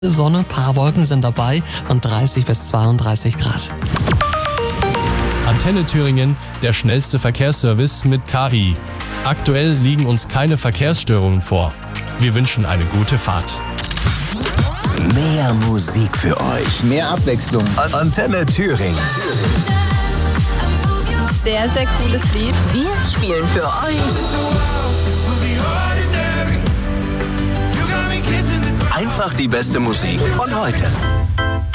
Sonne, paar Wolken sind dabei und 30 bis 32 Grad. Antenne Thüringen, der schnellste Verkehrsservice mit KI. Aktuell liegen uns keine Verkehrsstörungen vor. Wir wünschen eine gute Fahrt. Mehr Musik für euch. Mehr Abwechslung. Antenne Thüringen. Sehr, sehr cooles Lied. Wir spielen für euch Einfach die beste Musik von heute.